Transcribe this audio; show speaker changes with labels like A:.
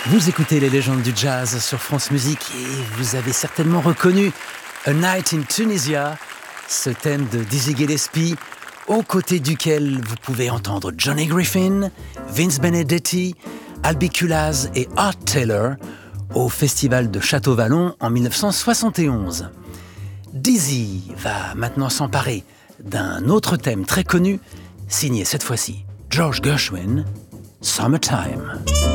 A: Vous écoutez les légendes du jazz sur France Musique et vous avez certainement reconnu A Night in Tunisia, ce thème de Dizzy Gillespie, aux côtés duquel vous pouvez entendre Johnny Griffin, Vince Benedetti, Albi Kulaz et Art Taylor au festival de Château-Vallon en 1971. Dizzy va maintenant s'emparer d'un autre thème très connu, signé cette fois-ci George Gershwin, Summertime.